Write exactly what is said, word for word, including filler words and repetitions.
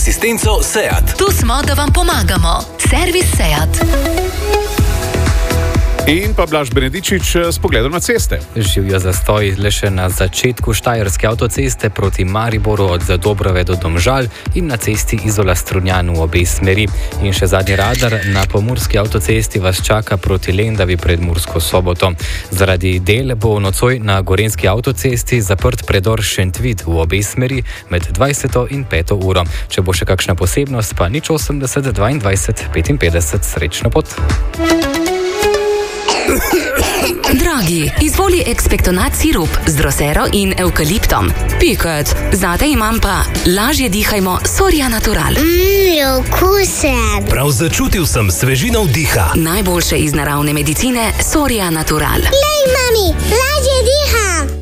Asistenco SEAT. Tu smo, da vam pomagamo. Servis SEAT. In pa Blaž Benedičič s pogledom na ceste. Živijo zastoj le še na začetku Štajerske avtoceste proti Mariboru od Zadobrove do Domžal in na cesti Izola-Strunjan v obe smeri. In še zadnji radar na pomurski avtocesti vas čaka proti Lendavi pred Mursko Soboto. Zaradi del bo nocoj na gorenski avtocesti zaprt predor Šentvid v obe smeri med dvajseto in peto uro. Če bo še kakšna posebnost, pa nič osemdeset dvaindvajset petinpetdeset. Srečno pot! Dragi, izvoli ekspektonat sirup z drosero in evkaliptom. Piket, zate imam pa lažje dihajmo Soria Natural. Mmm, okusen. Prav začutil sem svežino vdiha. Najboljše iz naravne medicine Soria Natural. Lej, mami, lažje diham.